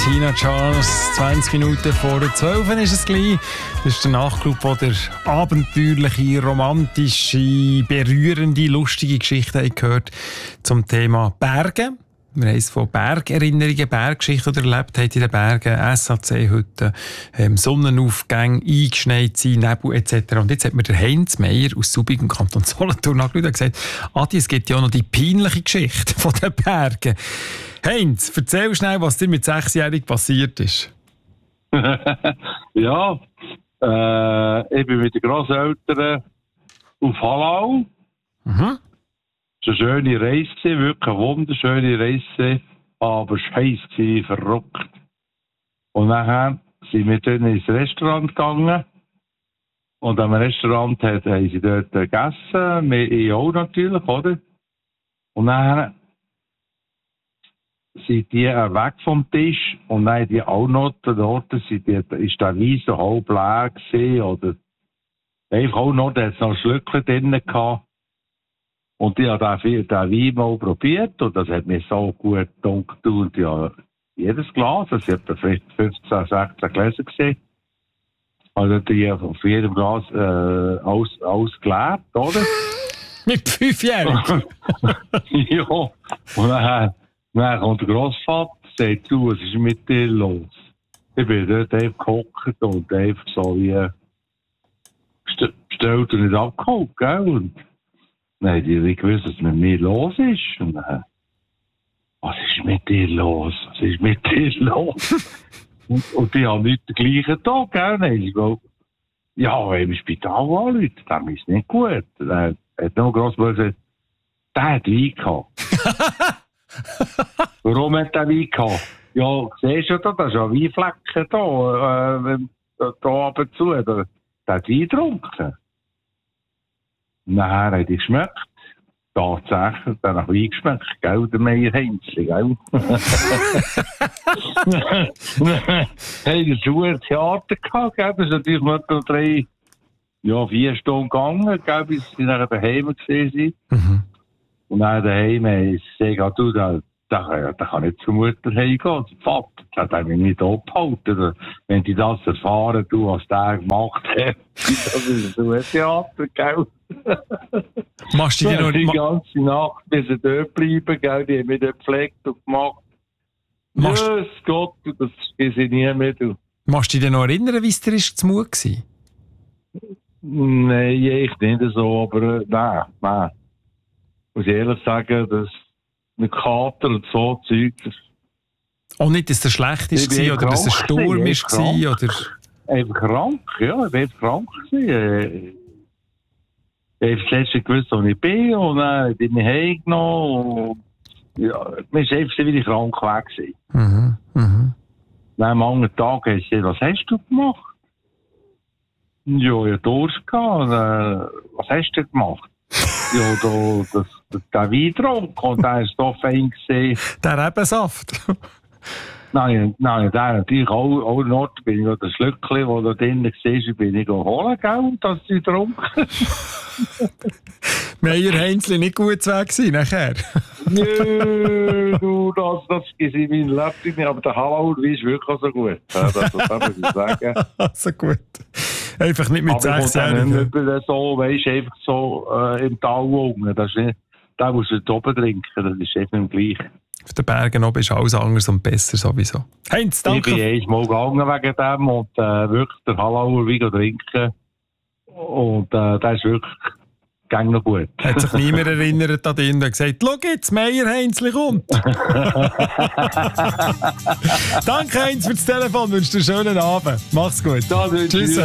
Tina Charles, 20 Minuten vor 12 ist es gleich. Das ist der Nachtclub, wo der abenteuerliche, romantische, berührende, lustige Geschichten gehört zum Thema Berge. Wir haben es von Bergerinnerungen, Berggeschichten erlebt, haben in den Bergen, SAC-Hütten, Sonnenaufgänge, eingeschneit sein, Nebel etc. Und jetzt hat mir der Heinz Meier aus Subic im Kanton Solothurn angerufen und gesagt, Adi, es gibt ja auch noch die peinliche Geschichte von den Bergen. Heinz, erzähl schnell, was dir mit 6-Jährigen passiert ist. Ja, ich bin mit den Grosseltern auf Hallau. Mhm. Es war eine schöne Reise, wirklich eine wunderschöne Reise, aber scheiße, verrückt. Und nachher sind wir dann ins Restaurant gegangen. Und am Restaurant haben sie dort gegessen, wir auch natürlich, oder? Und dann sind die weg vom Tisch und dann haben die auch noch dort, ist der Wein so halb leer gewesen, oder einfach auch noch, da hat es noch ein Schlückchen drin gehabt. Und ich habe den Wein mal probiert und das hat mir so gut gedunkt. Und ja, jedes Glas, das hat etwa 15, 16 Gläser gesehen. Also die auf jedem Glas alles geleert, oder? Mit 5-Jährigen? Ja. Und dann kommt der Grossvater und sagt, du, was ist mit dir los? Ich bin dort einfach gehockt und einfach so wie bestellt und nicht abgeholt, gell? Und dann haben die nicht gewusst, was mit mir los ist. Und dann, was ist mit dir los? Was ist mit dir los? und die haben nicht den gleichen Tag, gell? Dann ich gesagt, ja, im Spital anrufen, dem ist nicht gut. Dann hat noch Grossvater gesagt, der hat Wein gehabt. Warum hat der Wein gehabt? Ja, siehst du da, das ist ja Weinflecken da ab und zu. Der hat Wein getrunken. Nachher hat er geschmeckt. Tatsächlich, der nach Wein geschmeckt, gell, der Meier Heinzli, gell? Hey, das war ein Theater gehabt, gell? Das ist natürlich noch 4 Stunden gegangen, gell, bis sie nachher daheim gesehen sind. Mhm. Und dann daheim haben sie gesagt, du, da kann nicht zur Mutter heimgehen. Der Vater, das hat er mich nicht abgehalten. Wenn die das erfahren, du, was der gemacht hat, das ist so ein Theater, gell? Machst du dir noch die ganze Nacht müssen dort bleiben, gell? Die haben mich dort gepflegt und gemacht. Jesus Gott, das ist ich nie mehr, du. Machst du dich noch erinnern, wie es dir zu Mut war? Nein, ich nicht so, aber nein. Muss ich ehrlich sagen, dass mit Kater und so Zeug. Auch nicht, dass es schlecht war oder dass es ein Sturm war? Oder? Einfach krank, ja. Ich war einfach krank. Ich habe das letzte gewusst, wo ich bin, und dann bin ich heimgenommen. Ja, mir war einfach wieder krank weg. Mhm. Mhm. Dann am anderen Tag habe ich gesagt, was hast du gemacht? Ja, ich hatte Durst gehabt. Was hast du gemacht? Ja, der Wein getrunken und der war so fein gewesen. Der Rebensaft? Nein, der natürlich auch noch, bin ich noch das Schlückchen, das da drinnen war, bin ich holen, gell, und das sie getrunken. Meier Heinzli nicht gut weg sein nachher? Nö, du, das ist in meinem Leben nicht, aber der Hallauer ist wirklich so gut. Das muss ich sagen. So gut. Einfach nicht mit 6-Jährigen. Aber ich kann so, weisst, einfach so im Tal unten. Das ist nicht, da musst du oben trinken, das ist einfach im Gleichen. Auf den Bergen oben ist alles anders und besser sowieso. Heinz, danke. Ich bin einmal gegangen wegen dem und wirklich der Hallauer Wein trinken. Und der ist wirklich gang noch gut. Hat sich niemand erinnert an ihn und gesagt, schau jetzt, Meier Heinzli kommt. Danke Heinz für das Telefon, wünsche dir einen schönen Abend. Mach's gut. Tschüss.